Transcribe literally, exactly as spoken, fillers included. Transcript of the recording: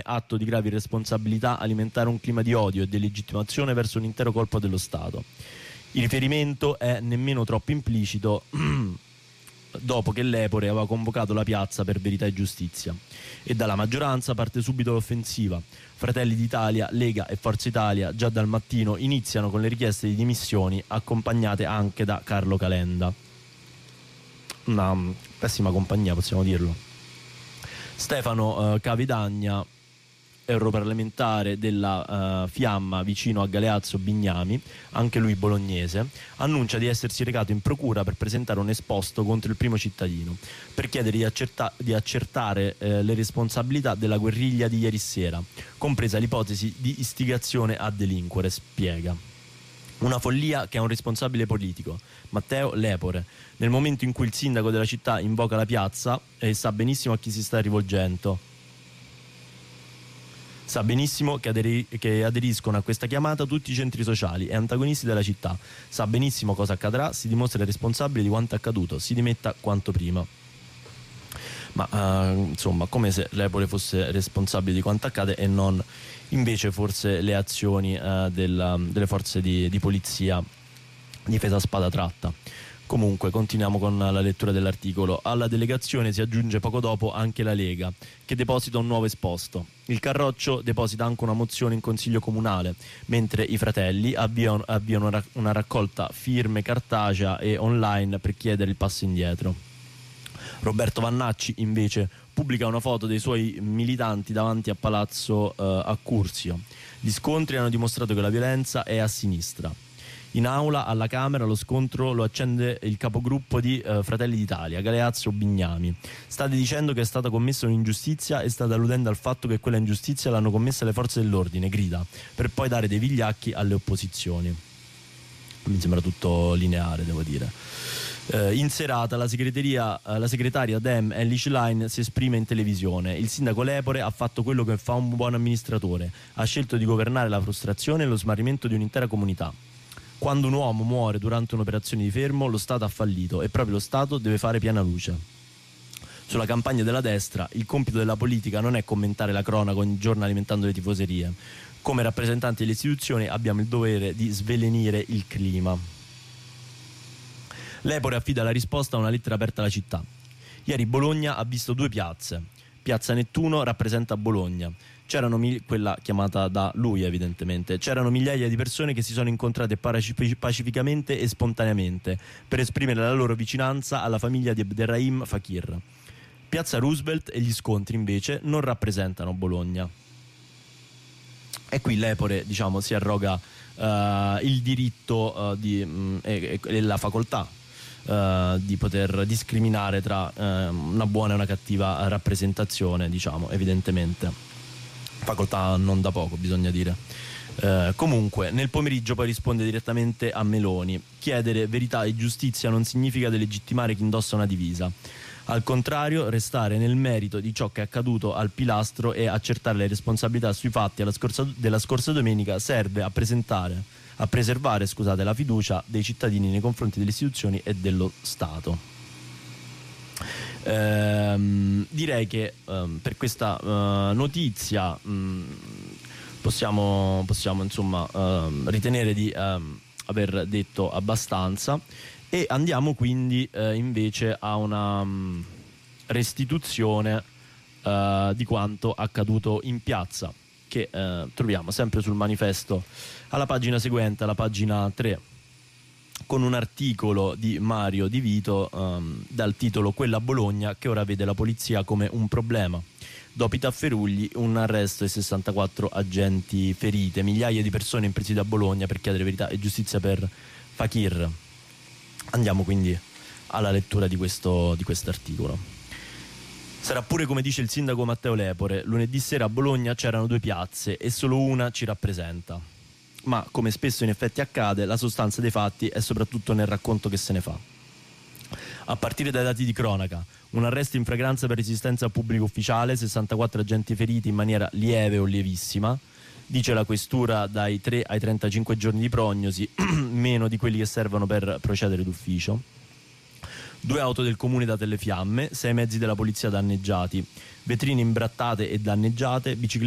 atto di gravi irresponsabilità, alimentare un clima di odio e delegittimazione verso un intero corpo dello Stato. Il riferimento è nemmeno troppo implicito dopo che l'Epore aveva convocato la piazza per Verità e Giustizia, e dalla maggioranza parte subito l'offensiva. Fratelli d'Italia, Lega e Forza Italia già dal mattino iniziano con le richieste di dimissioni, accompagnate anche da Carlo Calenda. Una pessima compagnia, possiamo dirlo. Stefano eh, Cavedagna, europarlamentare della uh, Fiamma vicino a Galeazzo Bignami, anche lui bolognese, annuncia di essersi recato in procura per presentare un esposto contro il primo cittadino per chiedere di, accerta- di accertare eh, le responsabilità della guerriglia di ieri sera, compresa l'ipotesi di istigazione a delinquere, spiega. Una follia che ha un responsabile politico, Matteo Lepore. Nel momento in cui il sindaco della città invoca la piazza e sa benissimo a chi si sta rivolgendo, sa benissimo che, aderi- che aderiscono a questa chiamata tutti i centri sociali e antagonisti della città. Sa benissimo cosa accadrà, si dimostra responsabile di quanto accaduto, si dimetta quanto prima. Ma uh, insomma, come se l'Epore fosse responsabile di quanto accade e non invece forse le azioni uh, della, delle forze di, di polizia difesa a spada tratta. Comunque continuiamo con la lettura dell'articolo. Alla delegazione si aggiunge poco dopo anche la Lega, che deposita un nuovo esposto. Il Carroccio deposita anche una mozione in consiglio comunale, mentre i Fratelli avviano, avviano una, una raccolta firme cartacea e online per chiedere il passo indietro. Roberto Vannacci invece pubblica una foto dei suoi militanti davanti a Palazzo eh, Accursio. Gli scontri hanno dimostrato che la violenza è a sinistra. In aula alla Camera lo scontro lo accende il capogruppo di eh, Fratelli d'Italia, Galeazzo Bignami. State dicendo che è stata commessa un'ingiustizia e state alludendo al fatto che quella ingiustizia l'hanno commessa le forze dell'ordine, grida, per poi dare dei vigliacchi alle opposizioni. Mi sembra tutto lineare, devo dire. Eh, in serata la segreteria, eh, la segretaria Dem Ellie Schlein si esprime in televisione. Il sindaco Lepore ha fatto quello che fa un buon amministratore, ha scelto di governare la frustrazione e lo smarrimento di un'intera comunità. Quando un uomo muore durante un'operazione di fermo, lo Stato ha fallito e proprio lo Stato deve fare piena luce. Sulla campagna della destra, il compito della politica non è commentare la cronaca ogni giorno alimentando le tifoserie. Come rappresentanti delle istituzioni abbiamo il dovere di svelenire il clima. L'Epore affida la risposta a una lettera aperta alla città. Ieri Bologna ha visto due piazze. Piazza Nettuno rappresenta Bologna. C'erano mil- quella chiamata da lui evidentemente, c'erano migliaia di persone che si sono incontrate paci- pacificamente e spontaneamente per esprimere la loro vicinanza alla famiglia di Abderrahim Fakir. Piazza Roosevelt e gli scontri invece non rappresentano Bologna. E qui l'Epore, diciamo, si arroga uh, il diritto uh, di, mh, e, e la facoltà uh, di poter discriminare tra uh, una buona e una cattiva rappresentazione, diciamo, evidentemente. Facoltà non da poco, bisogna dire. Eh, comunque nel pomeriggio poi risponde direttamente a Meloni. Chiedere verità e giustizia non significa delegittimare chi indossa una divisa, al contrario restare nel merito di ciò che è accaduto al Pilastro e accertare le responsabilità sui fatti alla scorsa, della scorsa domenica serve a presentare a preservare scusate, la fiducia dei cittadini nei confronti delle istituzioni e dello Stato. Ehm, direi che ehm, per questa eh, notizia mh, possiamo, possiamo insomma ehm, ritenere di ehm, aver detto abbastanza e andiamo quindi eh, invece a una mh, restituzione eh, di quanto accaduto in piazza, che eh, troviamo sempre sul manifesto alla pagina seguente, alla pagina tre, con un articolo di Mario Di Vito um, dal titolo "Quella Bologna che ora vede la polizia come un problema". Dopo i tafferugli, un arresto e sessantaquattro agenti ferite, migliaia di persone in presidio a Bologna per chiedere verità e giustizia per Fakir. Andiamo quindi alla lettura di questo di quest'articolo. Sarà pure come dice il sindaco Matteo Lepore, lunedì sera a Bologna c'erano due piazze e solo una ci rappresenta. Ma, come spesso in effetti accade, la sostanza dei fatti è soprattutto nel racconto che se ne fa. A partire dai dati di cronaca, un arresto in flagranza per resistenza a pubblico ufficiale, sessantaquattro agenti feriti in maniera lieve o lievissima, dice la questura dai tre ai trentacinque giorni di prognosi, meno di quelli che servono per procedere d'ufficio. Due auto del comune date alle fiamme, sei mezzi della polizia danneggiati, vetrine imbrattate e danneggiate, biciclette